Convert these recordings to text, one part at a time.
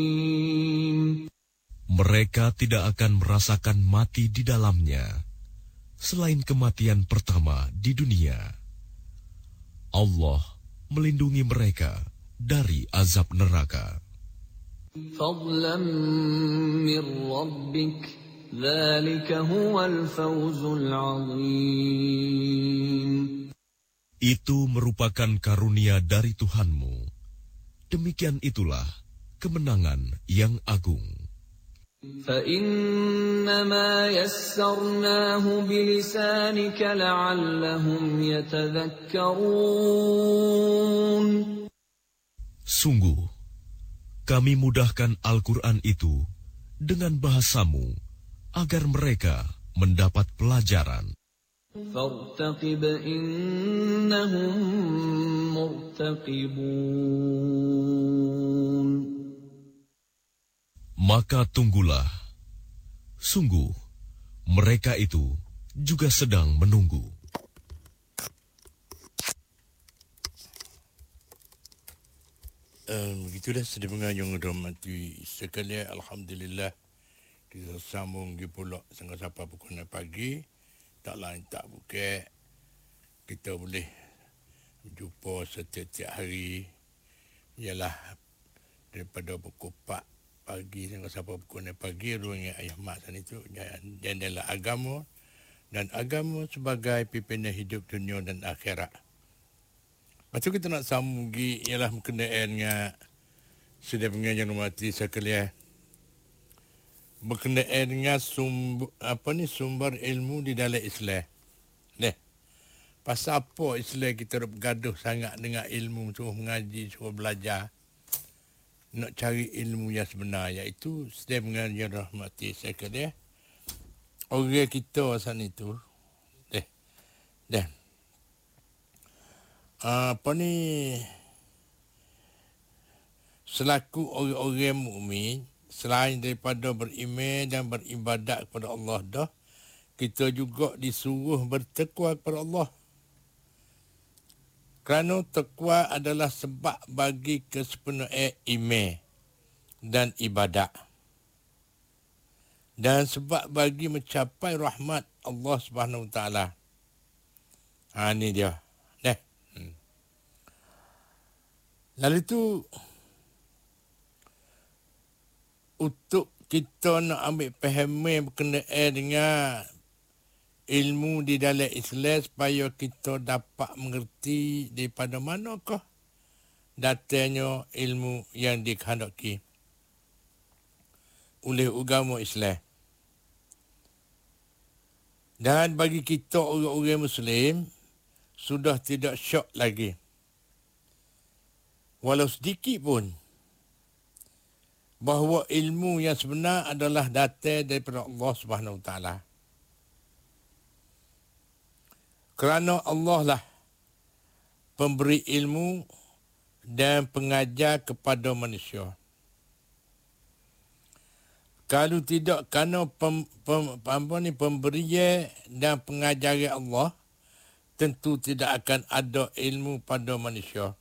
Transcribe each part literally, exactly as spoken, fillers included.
Mereka tidak akan merasakan mati di dalamnya, selain kematian pertama di dunia. Allah melindungi mereka dari azab neraka. Fadlan min rabbik, dzalika huwal fawzul 'azim. Itu merupakan karunia dari Tuhanmu. Demikian itulah kemenangan yang agung. فَإِنَّمَا يَسَّرْنَاهُ بِلِسَانِكَ لَعَلَّهُمْ يَتَذَكَّرُونَ. Sungguh, kami mudahkan Al-Quran itu dengan bahasamu agar mereka mendapat pelajaran. فَارْتَقِبْ إِنَّهُمْ مُرْتَقِبُونَ. Maka tunggulah, sungguh mereka itu juga sedang menunggu. Um, begitulah sedih yang dirahmati sekalian. Alhamdulillah kita sambung di pulak sehingga sampai pukul enam pagi. Tak lain tak bukan kita boleh jumpa setiap-tiap hari ialah daripada pukul empat pagi sehingga sampai pukul enam pagi. Ruangnya ayah mak sana itu jendela agama, dan agama sebagai pimpinan hidup dunia dan akhirat. Lepas tu kita nak sambung lagi ialah berkenaan dengan sudah pengajian mati sekalian, berkenaan dengan sumber apa ni sumber ilmu di dalam Islam. Deh. Pasal apa Islam kita bergaduh sangat dengan ilmu, suruh mengaji, suruh belajar, nak cari ilmu yang sebenar, iaitu sedang mengajar rahmati sekalian. Orang kita sana itu, deh, deh, apa ni, selaku orang-orang mukmin, selain daripada beriman dan beribadat kepada Allah dah, kita juga disuruh bertakwa kepada Allah. Kerana takwa adalah sebab bagi kesempurnaan iman dan ibadat, dan sebab bagi mencapai rahmat Allah Subhanahu Wa Taala. Ha, ni dia. Deh. Hmm. Lalu tu untuk kita nak ambil pahaman berkenaan dengan ilmu di dalam Islam supaya kita dapat mengerti daripada manakah datangnya ilmu yang dikehendaki oleh agama Islam. Dan bagi kita orang-orang Muslim sudah tidak syok lagi, walau sedikit pun, bahawa ilmu yang sebenar adalah datang daripada Allah Subhanahu Wa Taala. Kerana Allah lah pemberi ilmu dan pengajar kepada manusia. Kalau tidak kerana pem, pem, apa ni, pemberian dan pengajaran Allah, tentu tidak akan ada ilmu pada manusia.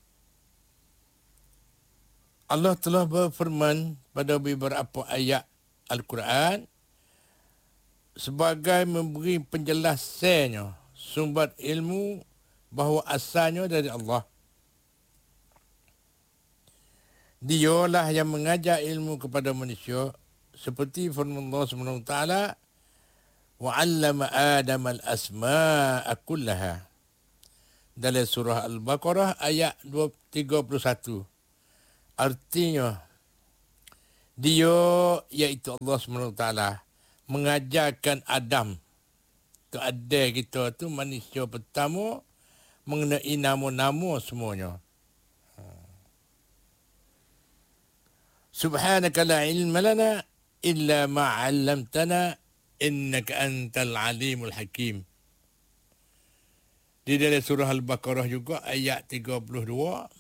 Allah telah berfirman pada beberapa ayat Al-Quran sebagai memberi penjelasannya sumber ilmu bahawa asalnya dari Allah. Dialah yang mengajar ilmu kepada manusia seperti firman Allah Subhanahu Wa Taala, wa 'allama Adam al-asma'a kullaha, dalam surah Al-Baqarah ayat tiga puluh satu. Artinya dia iaitu Allah Subhanahu Wa Taala mengajarkan Adam, tu ada kita tu manusia pertama, mengenai nama-nama semuanya. Subhanaka la ilma lana illa ma 'allamtana innaka antal alimul hakim. Di dalam surah Al-Baqarah juga ayat tiga puluh dua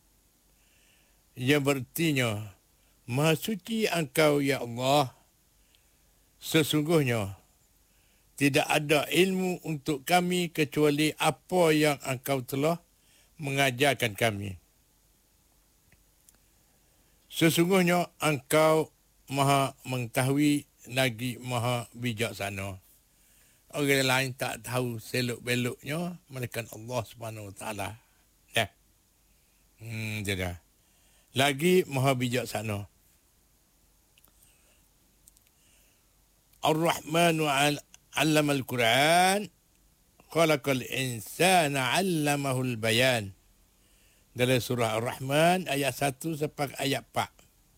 yang berartinya, Maha suci engkau ya Allah, sesungguhnya tidak ada ilmu untuk kami kecuali apa yang engkau telah mengajarkan kami. Sesungguhnya engkau maha mengetahui lagi maha bijaksana. Orang lain tak tahu selok-beloknya melainkan Allah Subhanahu Wa Taala. Dah. Hmm, jadi. Lagi maha bijaksana. Ar-Rahmanu 'allama al-Quran, khalaqal insana 'allamahul bayan. Dalam surah Ar-Rahman ayat satu sampai ayat empat.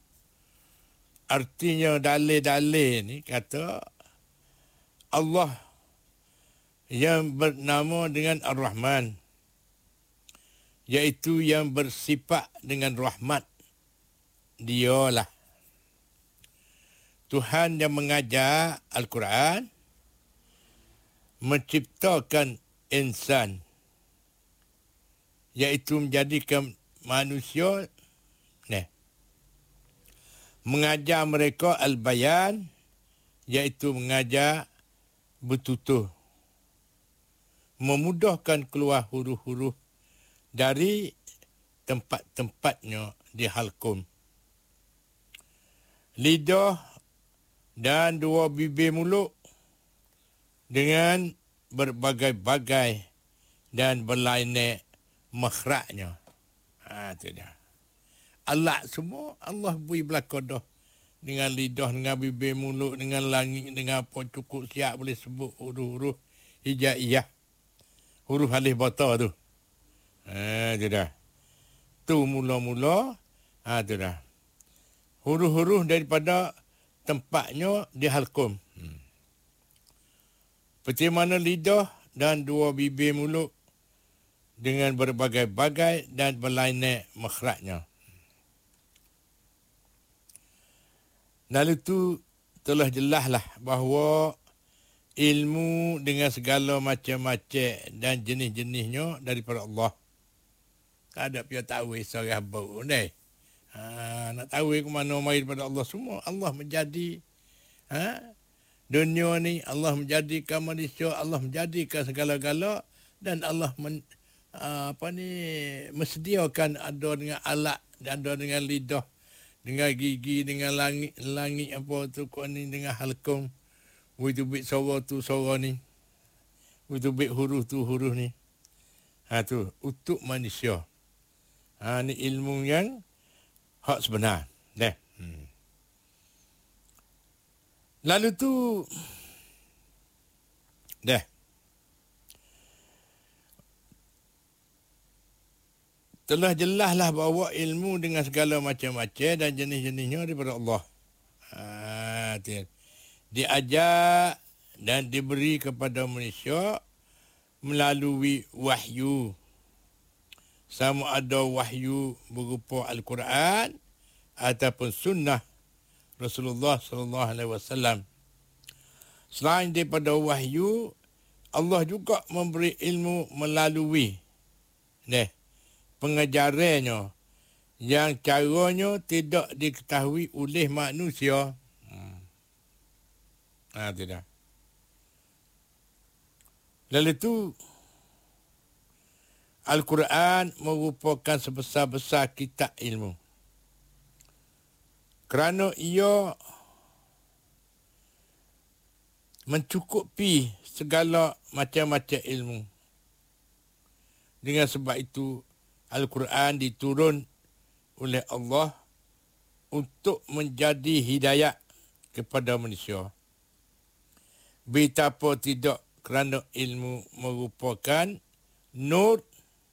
Artinya dalil-dalil ni kata Allah yang bernama dengan Ar-Rahman, iaitu yang bersifat dengan rahmat. Dialah Tuhan yang mengajar Al-Quran, menciptakan insan, iaitu menjadikan manusia, nah, mengajar mereka al-bayan, iaitu mengajar bertutur, memudahkan keluar huruf-huruf dari tempat-tempatnya di halkum. Lidah dan dua bibir mulut dengan berbagai-bagai dan berlainan makhrajnya. Ha, itu dia. Allah semua, Allah beri belakang dah. Dengan lidah, dengan bibir mulut, dengan langit, dengan apa cukup siap boleh sebut huruf-huruf hijaiyah. Huruf alif bata tu. Ha, itu dah. Tu mula-mula, ha, itu dah. Huruf-huruf daripada tempatnya di halkum. Hmm. Seperti mana lidah dan dua bibir mulut dengan berbagai-bagai dan berlainan makhrajnya. Lalu itu telah jelaslah bahawa ilmu dengan segala macam-macam dan jenis-jenisnya daripada Allah. Tak ada pihak tahu seorang bau ni. Ha, nak tahu ke mana mai daripada Allah semua. Allah menjadi ha, dunia ni, Allah menjadikan manusia, Allah menjadikan segala-gala, dan Allah men, uh, apa ni mesediakan ada dengan alat, ada dengan lidah, dengan gigi, dengan langit, langit apa tu kau ni, dengan halkum. Itu bit suara tu suara ni. Itu bit huruf tu huruf ni. Ha tu untuk manusia. Ha ni ilmu yang hak sebenar. Dah. Hmm. Lalu tu dah. Telah jelaslah bahawa ilmu dengan segala macam-macam dan jenis-jenisnya daripada Allah. Ha, diajar dan diberi kepada manusia melalui wahyu. Sama ada wahyu berupa Al-Quran ataupun sunnah Rasulullah sallallahu alaihi wasallam. Selain daripada wahyu, Allah juga memberi ilmu melalui nah, pengajarannya yang caranya tidak diketahui oleh manusia. Hmm. Ah, tidak. Lalu itu Al-Quran merupakan sebesar-besar kitab ilmu. Kerana ia mencukupi segala macam-macam ilmu. Dengan sebab itu, Al-Quran diturun oleh Allah untuk menjadi hidayah kepada manusia. Betapa tidak, kerana ilmu merupakan nur,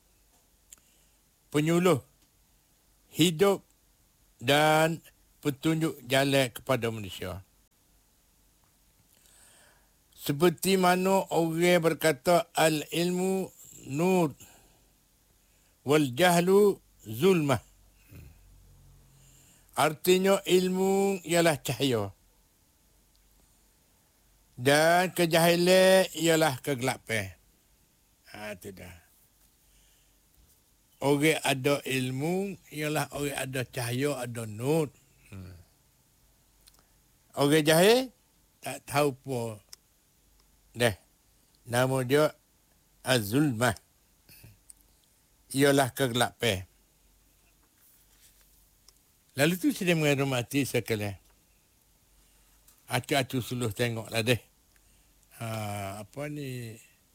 penyuluh hidup dan petunjuk jalan kepada manusia. Seperti mana orang berkata al-ilmu nur wal jahlu zulmah. Artinya ilmu ialah cahaya dan kejahilan ialah kegelapan. Ha, itu dah. Orang ada ilmu ialah orang ada cahaya, ada nur. Hmm. Orang jahil tak tahu apa. Dah. Nama dia az-zulmah. Ialah kegelapan. Lalu tu saya menghormati sekalian. Acu-acu suluh tengoklah deh. Ha, apa ni,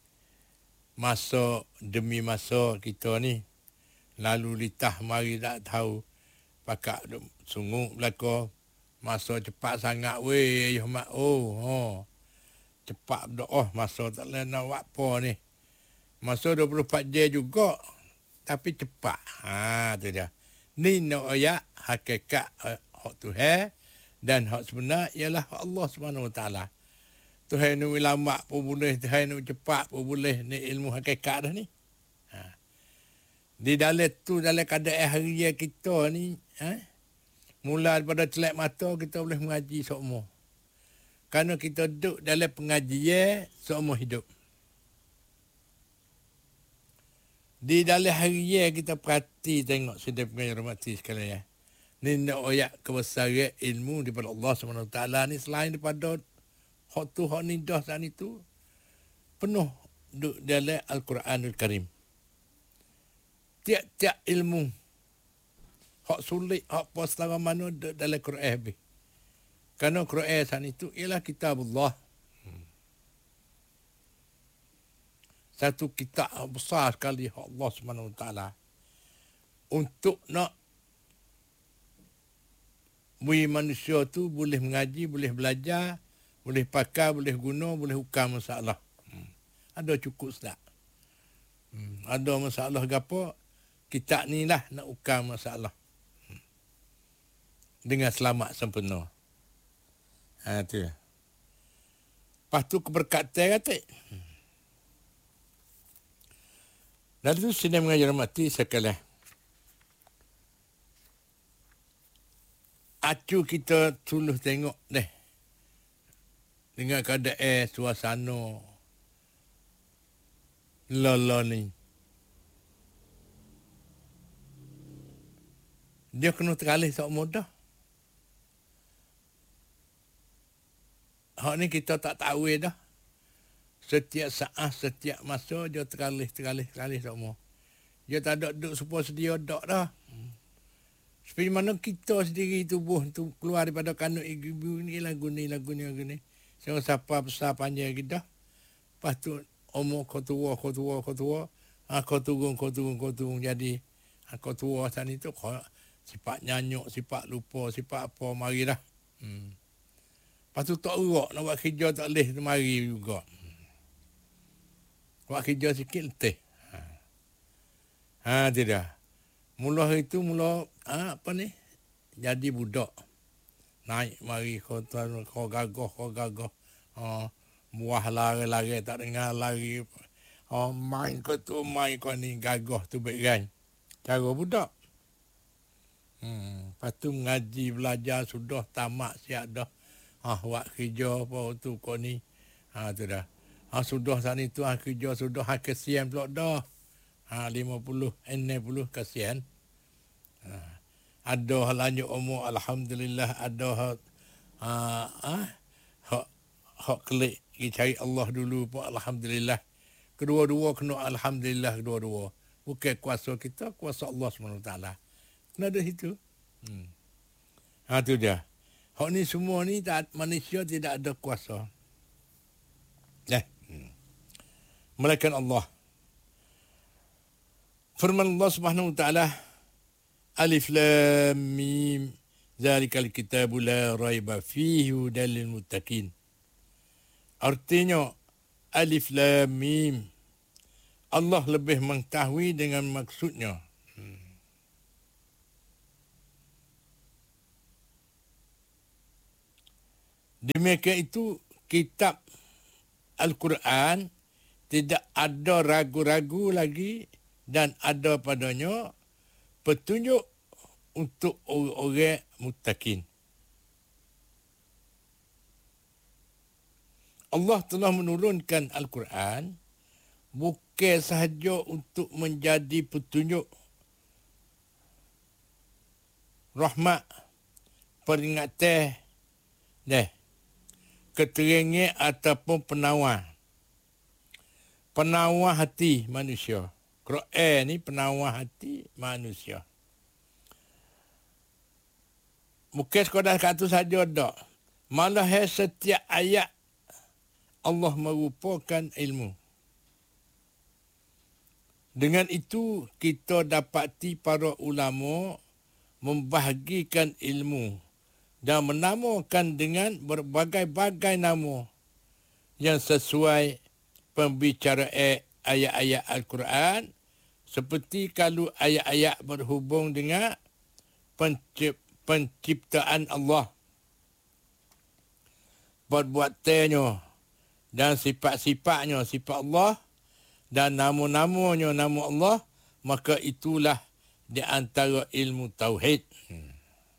masa demi masa kita ni. Lalu litah mari tak tahu. Pakak sungguh belakang. Masa cepat sangat weh. Ayuh mak oh. oh. Cepat berdoa. Masa tak boleh nak buat apa ni. Masa dua puluh empat jam juga. Tapi cepat. Ha, tu dia. Ni nak ayat hakikat hak Tuhan. Dan hak sebenar ialah hak Allah subhanahu wa taala. Tuhan ni lambat pun boleh. Tuhan ni cepat pun boleh. Ni ilmu hakikat dah ni. Ha. Di dalam tu, dalam keadaan hari kita ni. Ha? Mula daripada celak mata, kita boleh mengaji seumur. Kerana kita duduk dalam pengajian seumur hidup. Di dalam hari kita perhati tengok sedap pengajian hormati sekalian ya. Ni nak ayat kebesaran ilmu daripada Allah subhanahu wa taala ni selain daripada hak tu hak ni dah sana itu penuh duduk dalam Al-Quranul Karim. Tiap-tiap ilmu hak sulit hak apa setara mana duduk dalam Quran habis. Kerana Quran sana itu ialah kitabullah. Satu kitab besar sekali Allah subhanahu wa taala. Untuk nak bui manusia tu boleh mengaji, boleh belajar, boleh pakai, boleh guna, boleh hukam masalah. Hmm. Ada cukup tak? Hmm. Ada masalah gapo? Kitab ni lah nak hukam masalah. Hmm. Dengan selamat sempurna. Ha tu. Lepas tu keberkatan kata. Hmm. Lalu tu sini mengajar mati sekalian. Acu kita suluh tengok deh. Dengan keadaan suasana lala ni. Dia kena teralih tak mudah. Hak ni kita tak tahu dah. Setiap saat, setiap masa dia teralih, teralih, teralih semua. Dia tak ada duduk supaya sedia dak dah. Seperti mana kita sendiri tubuh tu keluar daripada kandung ibu ni lagu ni, lagu ni, lagu ni. Saya siapa besar panjang kita. Lepas tu umur kau tua, kau tua, kau tua. Ha, kau turun, kau turun, kau turun. Jadi ha, kau tua sana itu kau sifat nyanyuk, sifat lupa, sifat apa, marilah. Hmm. Lepas tu tak urak nak buat kerja tak boleh, mari juga. Buat kerja sikit letih. Ha. Ha, tidak. Mula itu mula ha, apa ni? Jadi budak. Naik mari kau tuan kau gagah kau gagah. Ha, buah lari-lari tak dengar lari. Ha, main kau tu main kau ni gagah tu baik. Cara budak. Hmm, lepas tu mengaji belajar sudah tamat siap dah. Ha, buat kerja apa tu kau ni. Ha, tu dah. Ha, sudah sana itu ha, kerja sudah ha, kesian pula dah. Ha, lima puluh, enam puluh kesian. Ha, ada lanjut umur alhamdulillah, ada hak ha, ha, hak hak kelik pergi cari Allah dulu pun alhamdulillah. Kedua-dua kena alhamdulillah kedua-dua. Bukan kuasa kita, kuasa Allah subhanahu wa taala. Kena ada situ. Hmm. Ha, tu dia. Hak ni semua ni tak, manusia tidak ada kuasa. Eh. Melainkan Allah. Firman Allah Subhanahu wa taala, Alif Lam Mim, zalikal kitabu la raiba fihi hudal lil muttaqin. Artinya Alif Lam Mim, Allah lebih mengetahui dengan maksudnya. Hmm. Demikian itu kitab Al-Quran tidak ada ragu-ragu lagi dan ada padanya petunjuk untuk orang-orang muttaqin. Allah telah menurunkan Al-Quran bukan sahaja untuk menjadi petunjuk, rahmat, peringatan, deh, keterangan ataupun penawar. Penawar hati manusia. Quran ni penawar hati manusia. bukan sekadar kata saja dak. Malah setiap ayat Allah merupakan ilmu. Dengan itu, kita dapati para ulama membahagikan ilmu dan menamakan dengan berbagai-bagai nama yang sesuai pembicaraan ayat-ayat Al-Quran, seperti kalau ayat-ayat berhubung dengan pencip, penciptaan Allah, perbuatannya dan sifat-sifatnya, sifat Allah, dan nama-namanya nama Allah, maka itulah di antara ilmu tauhid. Hmm.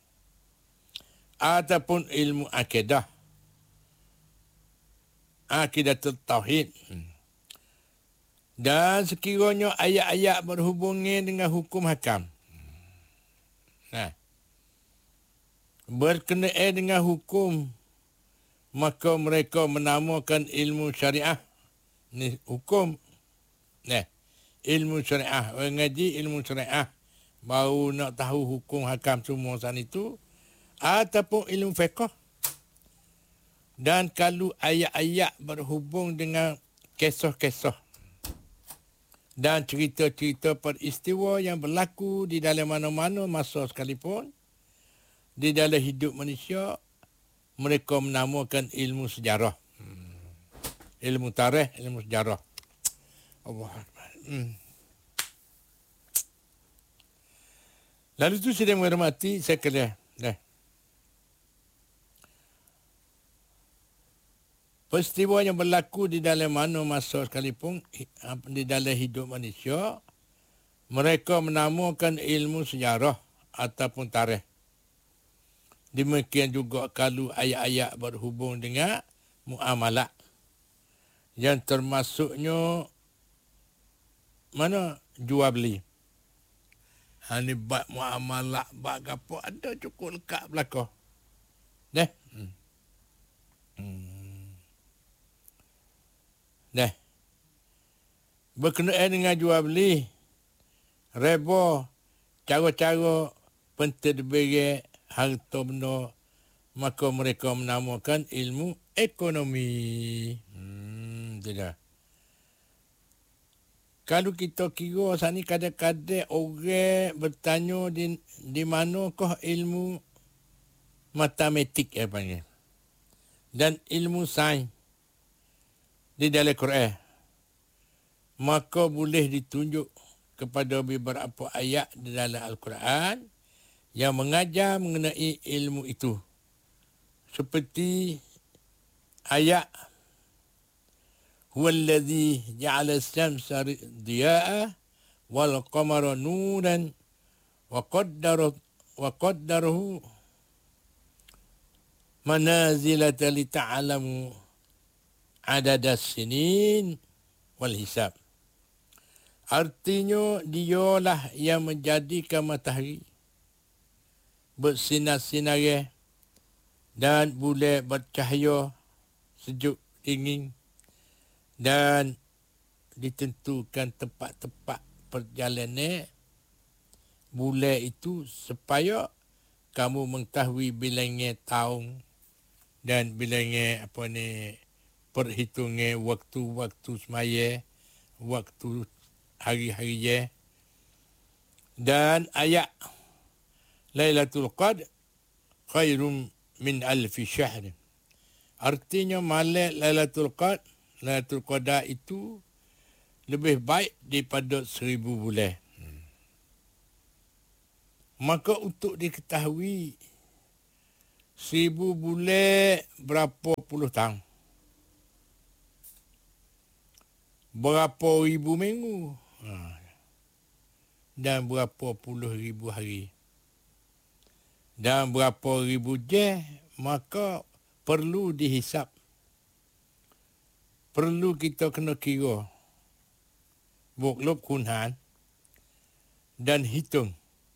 Ataupun ilmu akidah. Akidah tauhid. Hmm. Dan sekiranya ayat-ayat berhubungan dengan hukum hakam. Nah, berkenaan dengan hukum, maka mereka menamakan ilmu syariah. Ni hukum. Nah, ilmu syariah. Orang ngaji ilmu syariah. Baru nak tahu hukum hakam semua sana itu. Ataupun ilmu fiqh. Dan kalau ayat-ayat berhubung dengan kisah-kisah. Dan cerita-cerita peristiwa yang berlaku di dalam mana-mana masa sekalipun. Di dalam hidup manusia. Mereka menamakan ilmu sejarah. Hmm. Ilmu tarikh, ilmu sejarah. Allah Akbar. Hmm. Lalu tu saya menghormati, saya kena. Dah. Peristiwa yang berlaku di dalam mana masa sekalipun, di dalam hidup manusia, mereka menamakan ilmu sejarah ataupun tarikh. Demikian juga kalau ayat-ayat berhubung dengan muamalah. Yang termasuknya mana jual beli. Ha ni bab muamalah, bab apa ada cukup lekat belakang. Dah. Hmm. Hmm. Dah. Berkenaan dengan jual beli, reba, cara-cara pentadbiran harta benda, maka mereka menamakan ilmu ekonomi. Hmm, tidak. Kalau kita kira saat ni kadang-kadang orang bertanya di, di manakah ilmu matematik yang panggil. Dan ilmu sains di dalam Quran. Maka boleh ditunjuk kepada beberapa ayat di dalam Al-Quran yang mengajar mengenai ilmu itu. Seperti ayat Huwallazi ja'ala as-samsa diya'a wal qamara nuran wa qaddara wa qaddarahu manazilata li ta'lamu adada sinin wal hisab. Artinya dialah yang menjadikan matahari bersinar-sinar dan bulan bercahaya sejuk dingin, dan ditentukan tempat-tempat perjalanan bulan itu supaya kamu mengetahui bilangnya tahun dan bilangnya apa ni perhitungan waktu-waktu semaya, waktu hari-hari ya. Dan ayat Lailatul Qadr khairum min alfi syahr. Artinya malam Lailatul Qadr, Lailatul Qadar itu lebih baik daripada seribu bulan. Hmm. Maka untuk diketahui seribu bulan berapa puluh tahun? Berapa ribu minggu? Ha. Dan berapa puluh ribu hari? Dan berapa ribu jam? Maka perlu dihisap. Perlu kita kena kira. Buklub kunhan. Dan hitung.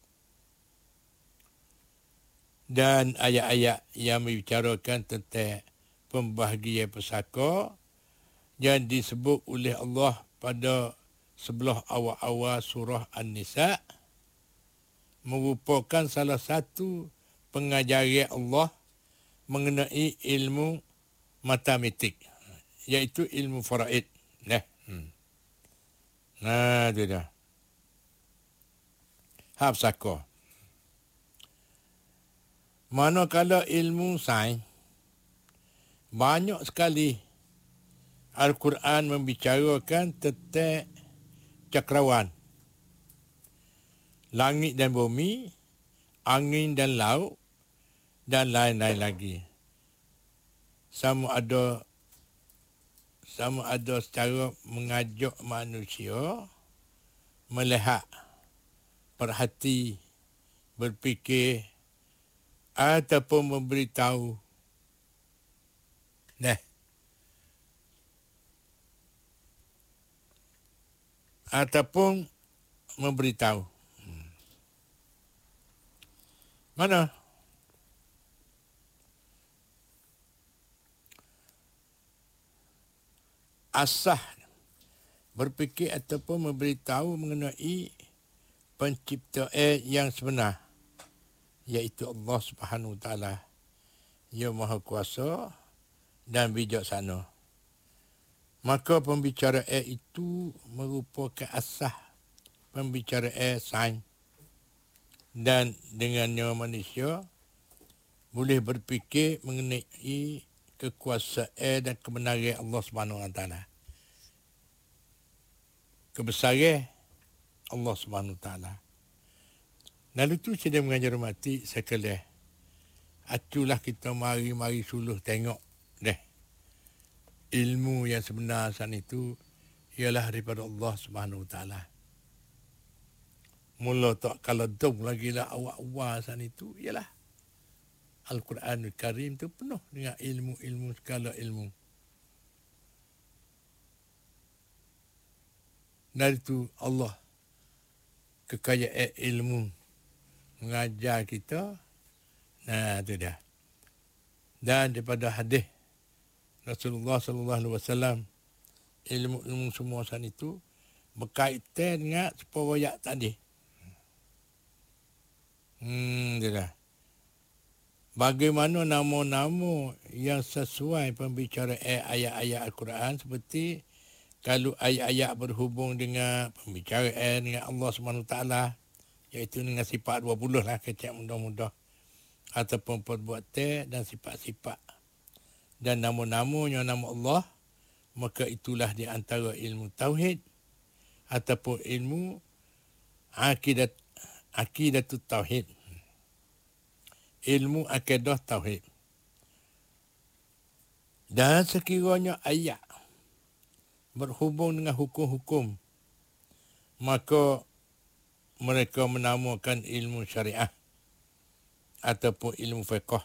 Dan ayat-ayat yang membicarakan tentang pembahagian pesaka yang disebut oleh Allah pada sebelah awal-awal surah An-Nisa merupakan salah satu pengajaran Allah mengenai ilmu matematik, iaitu ilmu faraid. Nah, hmm. nah tu dah. Hafsako. Manakala ilmu sains, banyak sekali Al-Quran membicarakan tentang cakrawan, langit dan bumi, angin dan laut, dan lain-lain lagi. Sama ada sama ada secara mengajak manusia melihat, perhati, berfikir ataupun memberitahu. Nah, ataupun memberitahu. Hmm. Mana? Asah berfikir ataupun memberitahu mengenai pencipta yang sebenar, iaitu Allah Subhanahu Wa Taala, yang Maha Kuasa dan bijaksana. Maka pembicaraan itu merupakan asas pembicaraan sains, dan dengannya manusia boleh berfikir mengenai kekuasaan dan kebenaran Allah Subhanahu Wa Taala. Kebesaran Allah Subhanahu Wa Taala. Lalu tu saya mengajar mati sekalian. Aculah kita mari-mari suluh tengok deh. Ilmu yang sebenar sana itu ialah daripada Allah Subhanahu Wa Taala. Mula tak kalau dong lagi lah awak-awak sana itu ialah Al-Quranul Karim tu penuh dengan ilmu-ilmu, segala ilmu. Dari itu Allah kekayaan ilmu mengajar kita. Nah, itu dah. Dan daripada hadis Rasulullah sallallahu alaihi wasallam, ilmu-ilmu semua sana itu berkaitan dengan separoyak tadi. Hmm, itu dah. Bagaimana nama-nama yang sesuai pembicaraan ayat-ayat Al-Quran, seperti kalau ayat-ayat berhubung dengan pembicaraan dengan Allah Subhanahu Wa Taala, iaitu dengan sifat dua puluh lah, kecil mudah-mudah, ataupun perbuatan dan sifat-sifat dan nama-namanya nama Allah, maka itulah di antara ilmu tauhid ataupun ilmu akidat akidatut tauhid, ilmu akidah tauhid. Dan sekiranya ayat berhubung dengan hukum-hukum, maka mereka menamakan ilmu syariah ataupun ilmu fiqh.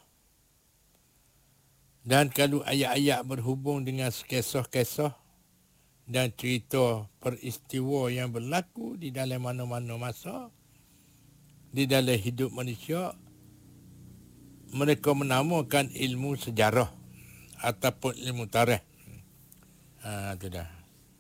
Dan kalau ayat-ayat berhubung dengan kisah-kisah dan cerita peristiwa yang berlaku di dalam mana-mana masa di dalam hidup manusia, mereka menamakan ilmu sejarah ataupun ilmu tarikh. Ha, itu dah.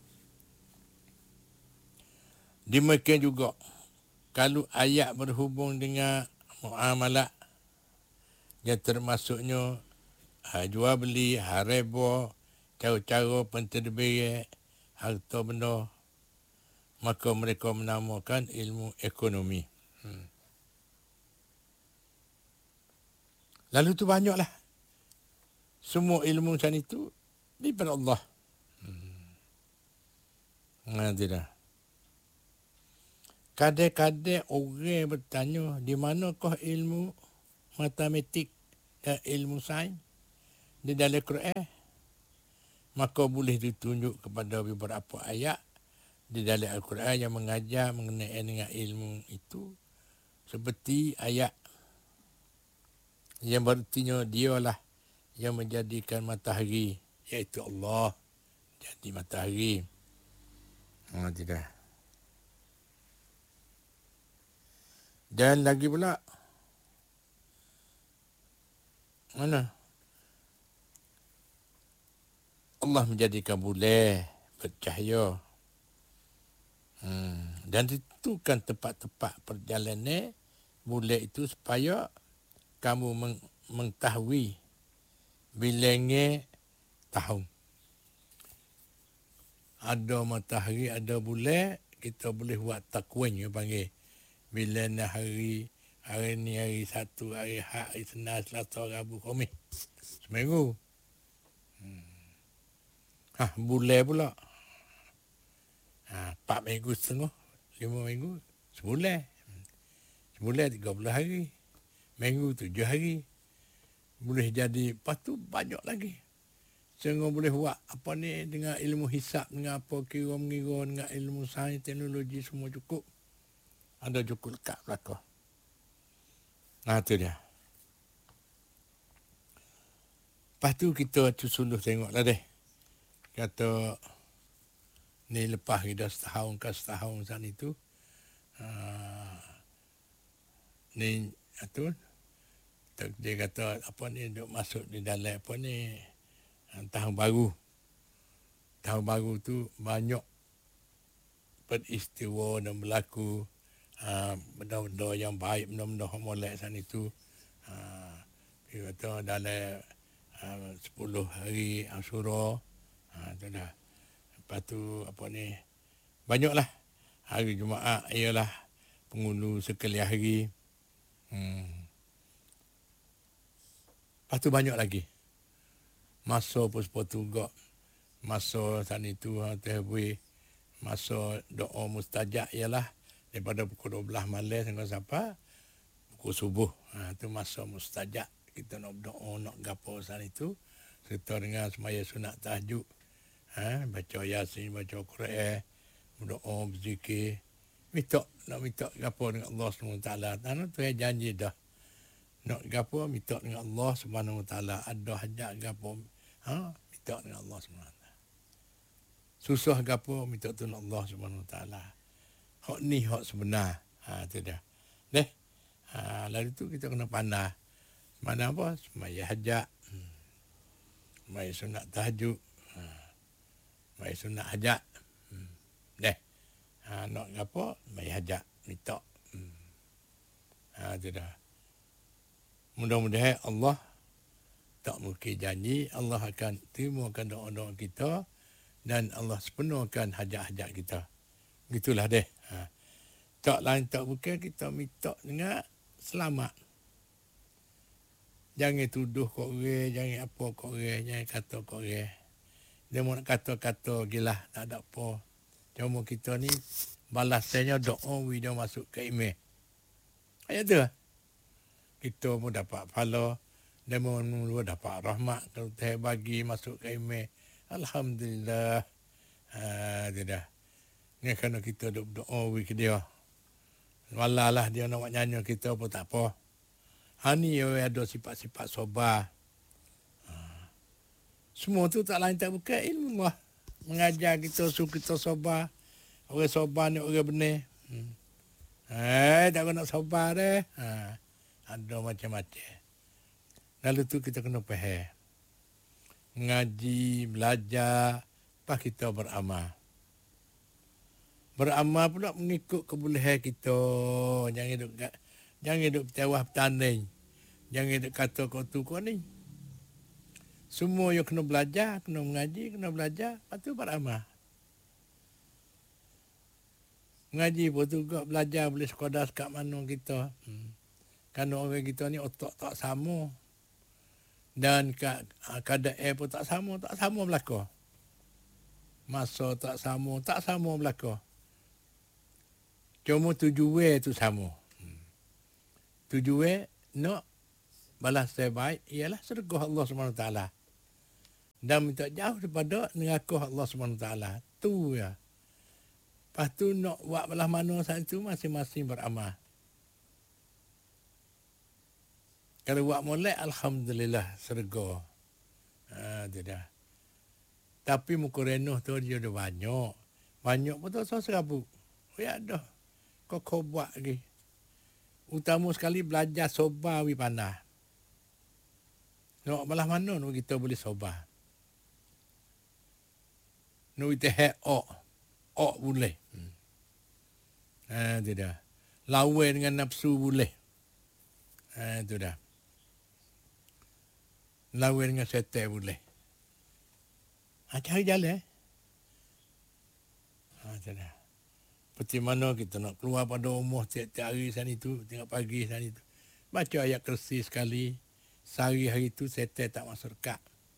Demikian juga kalau ayat berhubung dengan muamalat, yang termasuknya ha, jual beli, harga, cara-cara pentadbiran harta benda, maka mereka menamakan ilmu ekonomi. Hmm. Lalu tu banyaklah. Semua ilmu sana itu daripada Allah. Hmm. Nah, tidak. Kadang-kadang orang bertanya, di manakah ilmu matematik dan ilmu sains di dalam Quran? Maka boleh ditunjuk kepada beberapa ayat di dalam Al-Quran yang mengajar mengenai dengan ilmu itu. Seperti ayat yang berartinya dialah yang menjadikan matahari, iaitu Allah jadi matahari. Ha, tidak. Dan lagi pula, mana? Allah menjadikan bulan bercahaya. Hmm. Dan ditentukan tempat-tempat perjalanan bulan itu supaya kamu meng, mengetahui bilangnya tahun. Ada matahari, ada bulan, kita boleh buat takwin yang panggil. Bilangnya hari, hari ni hari satu, hari hak, hari Senin, Selasa, Rabu, Khamis. Seminggu. Hmm. Ha, bulan pula. Ha, empat minggu setengah, lima minggu, sebulan. Sebulan tiga puluh hari. Minggu tujuh hari. Boleh jadi, lepas tu banyak lagi. Sehingga boleh buat apa ni dengan ilmu hisap, dengan apa kira mengira, dengan ilmu sains, teknologi semua cukup. Ada cukup lekat belakang. Nah, tu dia. Lepas tu kita suluh tengok lah deh. Kata, ni lepas kita setahun ke setahun saat itu. Uh, ni, tu, dia kata, apa ni, duk masuk di dalam apa ni, tahun baru. Tahun baru tu banyak peristiwa dan berlaku. Uh, benda-benda yang baik, benda-benda yang molek saat itu. Uh, dia kata dalam uh, sepuluh hari Ashura. Uh, tu dah. Lepas tu apa ni, banyaklah. Hari Jumaat ialah penghulu sekalian hari. Hmm. Lepas tu banyak lagi. Masa puspa tugak. Masa saat itu, masa doa mustajab ialah daripada pukul dua belas malam sampai sampai pukul subuh. Ha, itu masa mustajab. Kita nak berdoa, nak gapo saat itu. Serta dengan semaya sunat tahajud. Ha, baca Yasin, baca Quran, berdoa, berzikir. Minta, nak minta gapo dengan Allah subhanahu wa taala. Tanah tu yang janji dah. Nak gapo minta dengan Allah subhanahu wa taala. Ada hajat gapo, ha, minta dengan Allah subhanahu wa taala. Susah gapo minta dengan Allah subhanahu wa taala. Hak ni hak sebenar. Ha, tu dah. Deh. Ha, lalu tu kita kena pandai. Mana apa? Semaya hajat. Hmm. Semaya sunat tahajud. Ha. Semaya sunat hajat. Hmm. Deh. Ha, nak apa? Semaya hajat. Minta. Hmm. Ha, tu dah. Mudah-mudahan Allah tak mungkin janji. Allah akan terimakan doa-doa kita. Dan Allah sepenuhkan hajat-hajat kita. Gitulah deh. Ha. Tak lain tak bukan kita minta dengan selamat. Jangan tuduh kok orang, jangan apa kok orang, jangan kata kok orang. Dia mau nak kata-kata gilah, tak ada apa. Cuma kita ni balasannya doa bila masuk ke email. Ayat tu. Kita pun dapat pahala. Dia mau dapat rahmat kalau saya bagi masuk ke email. Alhamdulillah. Ha, dia dah. Ni kerana kita duk berdoa ke dia. Walalah dia nak nyanyi kita pun tak apa. Ha ni ada sifat-sifat sabar. Ha. Semua tu tak lain tak bukan ilmu Allah. Mengajar kita suruh kita sabar. Orang sabar ni orang benar. Hmm. Eh, tak nak sabar deh. Ha. Ada macam-macam. Lalu tu kita kena faham. Ngaji, belajar, lepas kita beramal. Beramal pula mengikut kebolehan kita. Jangan duk jangan duk bertawah bertanding. Jangan duk kata kau tu kau ni. Semua yang kena belajar, kena mengaji, kena belajar, lepas tu beramal. Mengaji pun tu juga belajar boleh sekadar kat mana kita. Hmm. Kerana orang kita ni otak tak sama. Dan keadaan pun tak sama, tak sama belaka. Masa tak sama, tak sama belaka. Cuma tujuan tu sama. Hmm. Tujuan nak balas terbaik ialah syurga Allah subhanahu wa taala. Dan minta jauh daripada neraka Allah subhanahu wa taala. Tu ya. Lepas tu nak buat belah mana saat itu masing-masing beramal. Kalau buat molek, alhamdulillah syurga. Ha, tu dah. Tapi muka renuh tu dia ada banyak. Banyak pun tak serabu. Oh ya dah. Kau kau buat lagi. Utama sekali belajar sobar wi pandai. Nak belah mana nak kita boleh sobar. Nak kita hek ok. Ok boleh. Hmm. Ha, tu dah. Lawan dengan nafsu boleh. Ha, tu dah. lawan dengan setan boleh. Ha, cari jalan. Ha, macam mana? Seperti mana kita nak keluar pada rumah tiap-tiap hari sana itu, tengok pagi sana itu. Baca ayat kursi sekali. Sehari hari itu setan tak masuk dekat.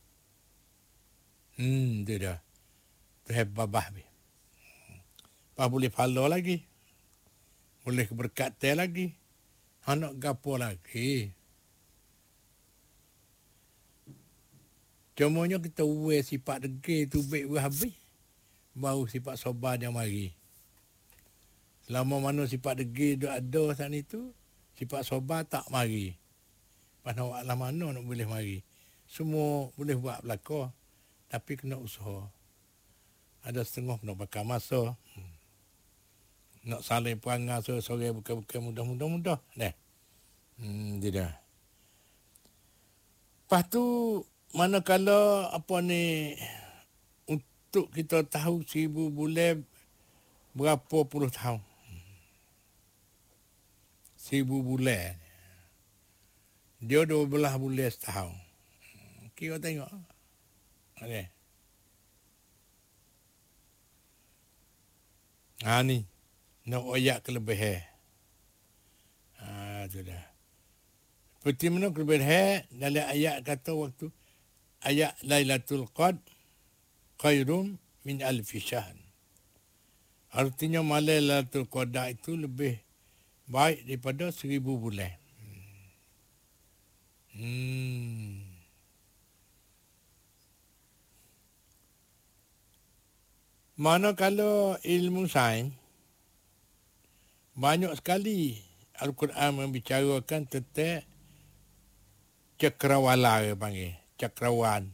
Hmm, tu dah. Tu hebat bah. Lepas boleh follow lagi. Boleh berkata lagi. Anak gapo lagi. Cumanya kita uwe sifat degil tu baik habis. Baru sifat sobar dia mari. Selama mana sifat degil tu ada sana itu, sifat sobar tak mari. Pas nak buat lah mana nak boleh mari. Semua boleh buat belakang. Tapi kena usaha. Ada setengah kena bakar masa. Hmm. Nak saling perangai sore-sore bukan-bukan mudah-mudah-mudah. Dah. Hmm, tidak. Lepas tu, manakala apa ni, untuk kita tahu seribu bulan berapa puluh tahun. Seribu bulan. Dia dua belah bulan setahun. Kira tengok. Okay. Ha ni. Nak ayat kelebihan. Ha, tu dah. Seperti mana kelebihan dalam ayat kata waktu ayat Lailatul Qadr khairum min alfi syahr. Artinya malam Lailatul Qadar itu lebih baik daripada seribu bulan. Hmm. Manakala ilmu sains banyak sekali Al-Quran membicarakan tentang cakrawala dia panggil, cakrawan.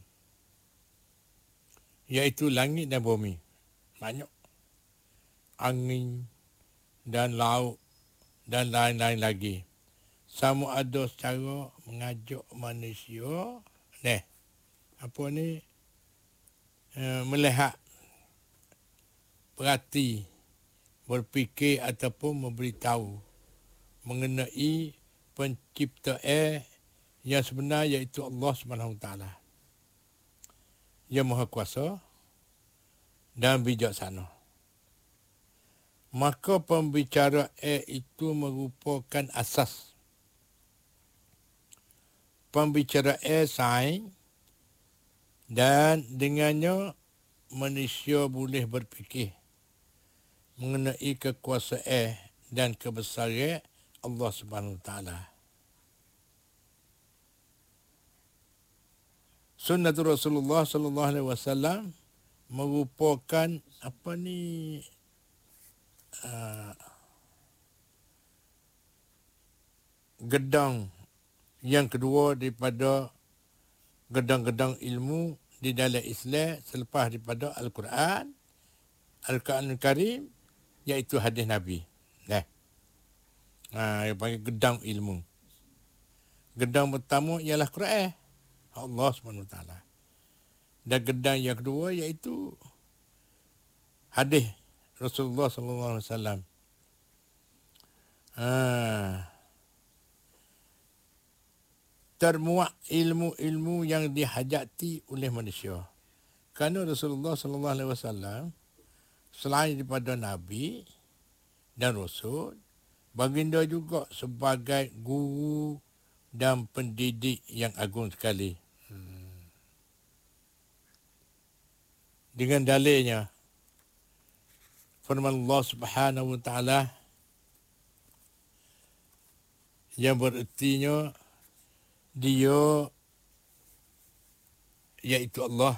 Iaitu langit dan bumi. Banyak. Angin dan laut dan lain-lain lagi. Sama ada secara mengajak manusia, nah, apa ni, uh, melihat, perhati, berfikir ataupun memberitahu mengenai penciptaan yang sebenar iaitu Allah Subhanahu Wa Taala. Yang Maha Kuasa dan bijaksana. Maka pembicaraan itu merupakan asas. Pembicaraan sains dan dengannya manusia boleh berfikir mengenai kekuasaan dan kebesaran Allah Subhanahu Wa Taala. Sunnatul Rasulullah sallallahu alaihi wasallam merupakan apa ni uh, gedang yang kedua daripada gedang-gedang ilmu di dalam Islam selepas daripada Al-Quran, Al-Quranul Karim, iaitu hadis Nabi. Nah. Ha, yang panggil gedang ilmu. Gedang pertama ialah Quran, Allah subhanahu wa taala. Dan gedang yang kedua iaitu hadis Rasulullah sallallahu alaihi wasallam. Ha. Termuat ilmu-ilmu yang dihajati oleh manusia. Kerana Rasulullah sallallahu alaihi wasallam selain daripada nabi dan rasul, baginda juga sebagai guru dan pendidik yang agung sekali. Hmm. Dengan dalilnya firman Allah Subhanahu wa taala yang berertinya dia iaitu Allah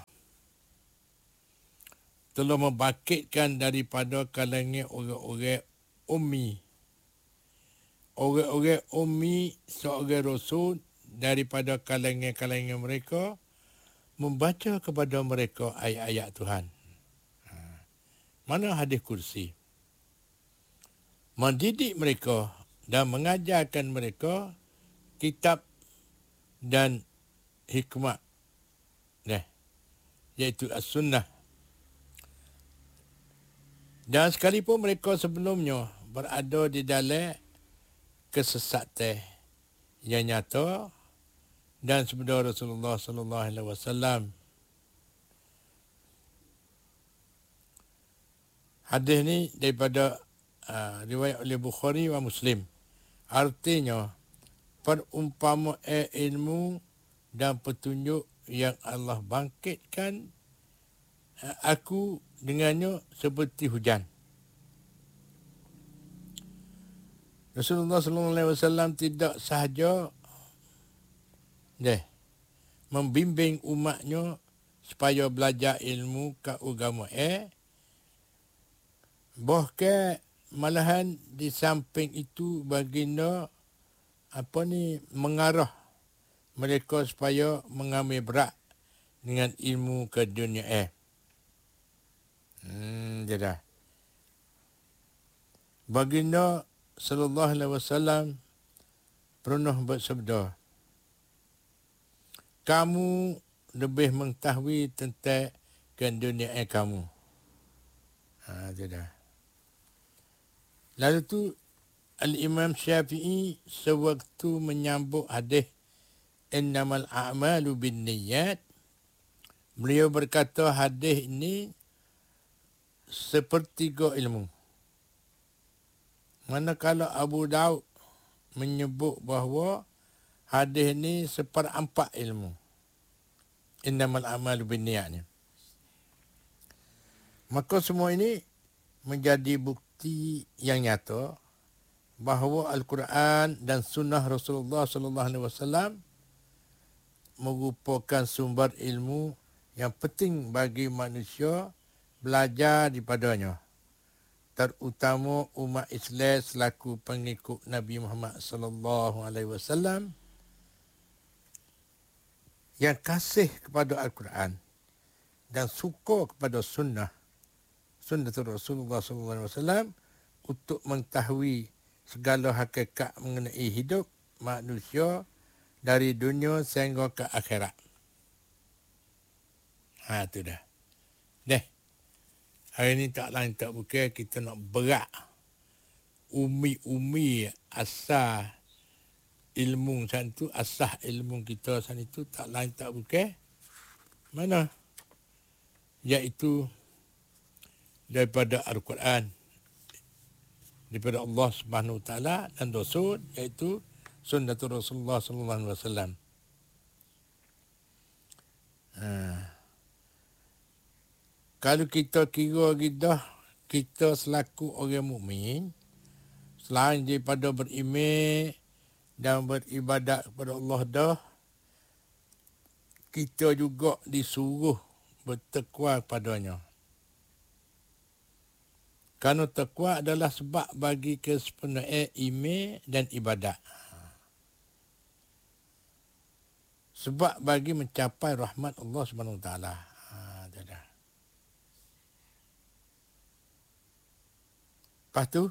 telah membangkitkan daripada kalangan orang-orang ummi. Orang-orang ummi seorang rasul daripada kalangan-kalangan mereka membaca kepada mereka ayat-ayat Tuhan. Ha. Mana hadis kursi? Mendidik mereka dan mengajarkan mereka kitab dan hikmah. Nah, iaitu as-sunnah. Dan sekalipun mereka sebelumnya berada di dalam kesesatan yang nyata dan sabda Rasulullah sallallahu alaihi wasallam. Hadis ni daripada uh, riwayat oleh Bukhari wa Muslim. Artinya, perumpamaan ilmu dan petunjuk yang Allah bangkitkan uh, aku dengannya seperti hujan. Rasulullah sallallahu alaihi wasallam tidak sahaja deh membimbing umatnya supaya belajar ilmu ke agama eh bahkan malahan di samping itu baginda apa ni mengarah mereka supaya mengambil berat dengan ilmu ke dunia eh. Hmm, dia dah. Baginda sallallahu alaihi wasallam pernah bersabda, kamu lebih mengetahui tentang ke dunia eh kamu. Ha, dia dah. Lalu tu Al-Imam Syafi'i sewaktu menyambut hadis innamal a'malu binniyat, beliau berkata hadis ini sepertiga ilmu. Manakala Abu Daud menyebut bahawa hadis ini seperempat ilmu. Innamal a'malu binniyat ni. Maka semua ini menjadi bukti yang nyata bahawa Al-Quran dan Sunnah Rasulullah sallallahu alaihi wasallam merupakan sumber ilmu yang penting bagi manusia belajar daripadanya, terutama umat Islam selaku pengikut Nabi Muhammad sallallahu alaihi wasallam yang kasih kepada Al-Quran dan suka kepada Sunnah Sunnah Rasulullah sallallahu alaihi wasallam untuk mengetahui segala hakikat mengenai hidup manusia dari dunia sehingga ke akhirat. Ha, tu dah. Deh. Hari ni tak lain tak bukan kita nak berak umi-umi asal ilmu sana tu, asal ilmu kita sana itu tak lain tak bukan mana? Iaitu daripada Al-Quran, daripada Allah Subhanahu Wa Taala dan Rasul, iaitu Sunnatul Rasulullah sallallahu alaihi wasallam. Ha. Kalau kita kira kita, kita selaku orang mukmin, selain daripada beriman dan beribadat kepada Allah dah, kita juga disuruh bertakwa padanya. Kerana takwa adalah sebab bagi kesempurnaan iman dan ibadat. Sebab bagi mencapai rahmat Allah Subhanahu Wa Taala. Ha, dah. Lepas tu,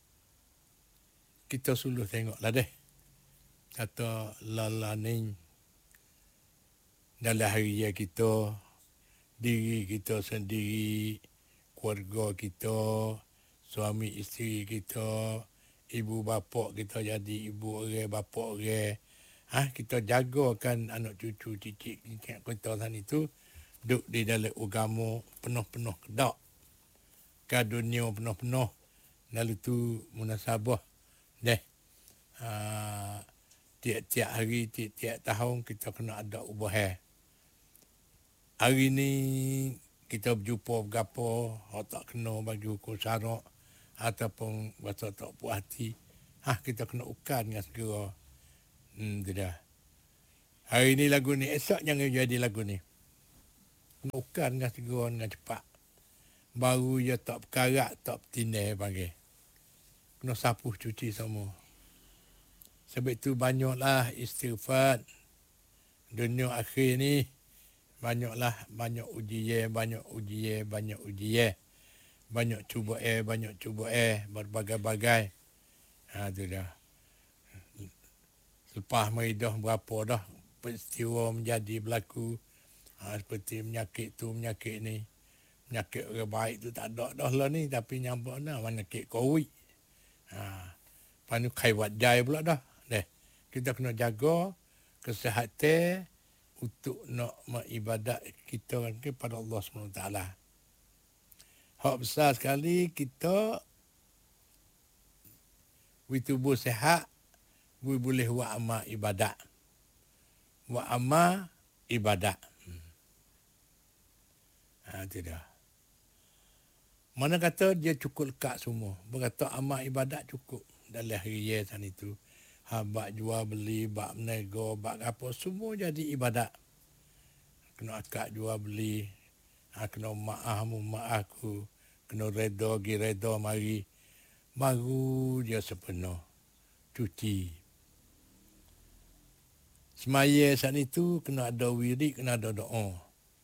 kita suluh tengoklah deh. Kata lalaning dalam harian kita, diri kita sendiri, keluarga kita, suami isteri kita, ibu bapa kita jadi ibu orang, bapa orang. Ha, kita jagakan anak cucu, cicit, cicit kita sana itu duduk di dalam agama penuh-penuh kedak. Ke dunia penuh-penuh. Lalu tu munasabah. Deh. Uh, tiap-tiap hari, tiap-tiap tahun kita kena ada ubahan. Hari ni kita berjumpa bergapo, orang tak kena bagi hukum syarak ataupun rasa tak puas hati. Ha, kita kena ukan dengan segera. Hmm, tidak. Hari ni lagu ni, esok jangan jadi lagu ni. Kena ukan dengan segera, dengan cepat. Baru dia tak berkarat, tak bertinai panggil. Kena sapuh cuci semua. Sebab itu banyaklah istighfar. Dunia akhir ni, banyaklah, banyak ujian, banyak ujian, banyak ujian. Banyak cuba eh, banyak cuba eh, berbagai-bagai. Ha, tu dah. Lepas meridah berapa dah peristiwa menjadi berlaku. Ha, seperti penyakit tu, penyakit ni. Penyakit orang baik tu tak ada dah lah ni. Tapi nyampak dah penyakit COVID. Ha, lepas ni kaiwat jai pula dah. Deh, kita kena jaga kesihatan untuk nak mengibadat kita kepada Allah subhanahu wa taala. Hak besar sekali kita tubuh sihat, we boleh buat amal ibadat. Buat amal ibadat. Hmm. Ha, itu dah. Mana kata dia cukup lekat semua. Berkata amal ibadat cukup. Dalam hari ya sana itu. Ha, bak jual beli, bak menego, bak apa, semua jadi ibadat. Kena akad jual beli. Ha, kena maaf mu maaf aku. Kena reda, gi reda mari. Baru dia sepenuh cuci. Semaya saat itu kena ada wirid, kena ada doa.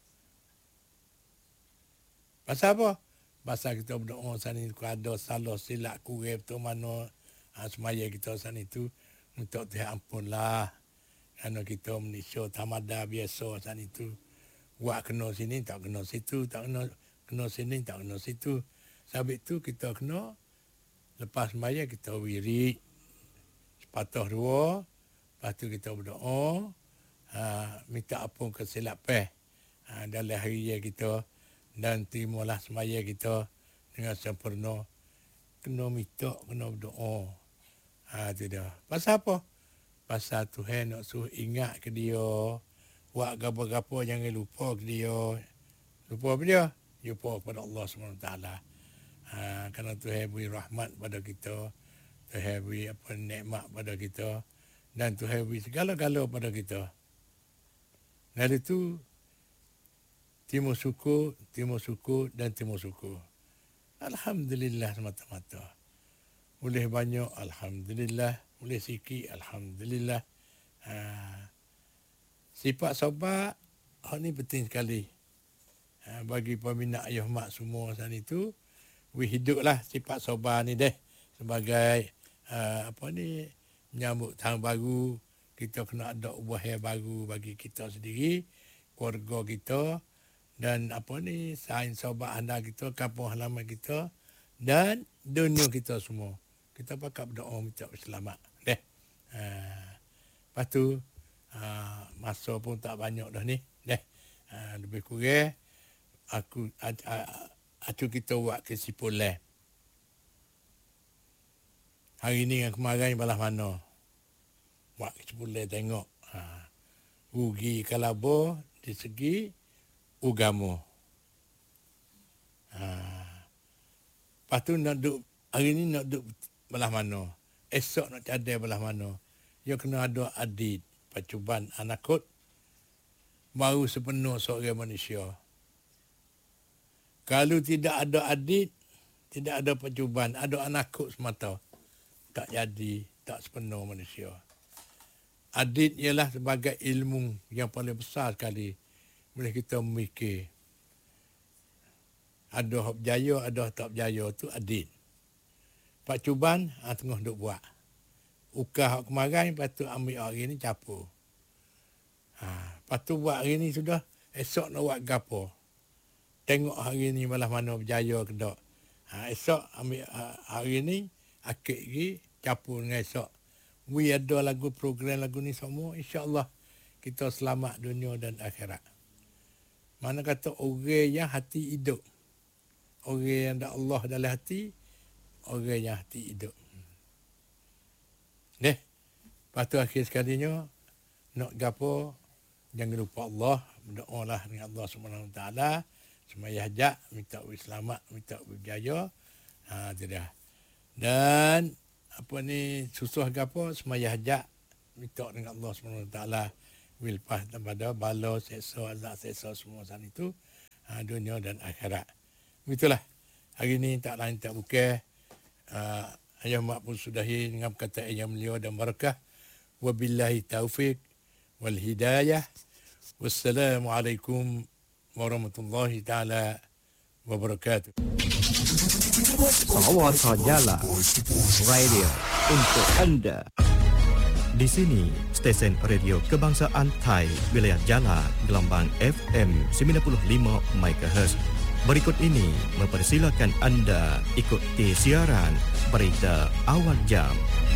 Pasal apa? Pasal kita berdoa saat itu ada salah silap kurang tu mana ha, semaya kita saat itu untuk Tuhan ampunlah. Kerana kita Malaysia tamada biasa saat itu. Buat kena sini, tak kena situ, tak kena kena sini, tak kena situ. Sebab itu kita kena lepas sembahyang kita wirid sepatah dua, lepas tu kita berdoa, ha, minta ampun kesilapan ha, dalam hari kita dan terimalah sembahyang kita dengan sempurna. Kena minta, kena berdoa. Ha, tu dah. Pasal apa? Pasal Tuhan nak suruh ingat ke dia, buat gapo-gapo jangan lupa ke dia. Lupa apa dia? Lupa kepada Allah subhanahu wa taala. Ha, kerana Tuhan beri rahmat pada kita, Tuhan beri apa nikmat pada kita, dan Tuhan beri segala-gala pada kita. Dari itu timur syukur, timur syukur dan timur syukur. Alhamdulillah semata-mata. Boleh banyak, alhamdulillah. Boleh sikit, alhamdulillah. Ha, sifat sabar, hal ni penting sekali. Ha, bagi peminat ayah mak semua saat itu, we hiduplah sifat sabar ni deh sebagai uh, apa ni menyambut tahun baru. Kita kena ada ubah yang baru bagi kita sendiri, keluarga kita dan apa ni sains sahabat anda kita, kampung halaman kita dan dunia kita semua. Kita pakat berdoa minta selamat deh. Uh, lepas tu uh, masa pun tak banyak dah ni deh. Uh, lebih kurang aku uh, uh, Acu kita buat kesimpulan. Hari ni yang kemarin balas mana? Buat kesimpulan tengok. Ha. Rugi kalabo di segi agama. Ha. Lepas tu nak duduk, hari ni nak duduk balas mana? Esok nak cadai balas mana? Dia kena ada adit. Percubaan anak kot. Baru sepenuh seorang manusia. Kalau tidak ada adit, tidak ada percubaan, ada anakut semata, tak jadi, tak sepenuh manusia. Adit ialah sebagai ilmu yang paling besar sekali. Boleh kita memikir. Ada hak berjaya, ada tak berjaya, tu adit. Percubaan, ha, tengah duk buat. Ukah hak kemarin, lepas tu ambil hari ni capur. Ha, lepas tu buat hari ni sudah, esok nak buat gapo. Tengok hari ni malah mana berjaya ke tak. Ha, esok ambil ha, hari ni, akik lagi, capur dengan esok. We ada lagu program lagu ni semua, insya-Allah kita selamat dunia dan akhirat. Mana kata orang yang hati hidup. Orang yang ada Allah dalam hati, orang yang hati hidup. Deh, lepas tu akhir sekalinya, nak gapo, jangan lupa Allah, berdoalah dengan Allah subhanahu wa taala. Semaya hajat, minta selamat, minta berjaya. Ha, tu dah. Dan apa ni susah ke apa, semaya hajat, minta dengan Allah subhanahu wa taala wilpah daripada bala, seksa, azab, seksa semua sana itu, ha, dunia dan akhirat. Begitulah. Hari ini tak lain tak bukan. Uh, ayah mak pun sudahi dengan perkataan yang mulia dan barakah. Wabillahi taufiq wal hidayah. Wassalamualaikum warahmatullahi taala wabarakatuh. Sarawak Sajalah Radio untuk anda. Di sini stesen radio kebangsaan Thai wilayah Jala gelombang F M sembilan puluh lima megahertz. Berikut ini mempersilakan anda ikuti siaran berita awal jam.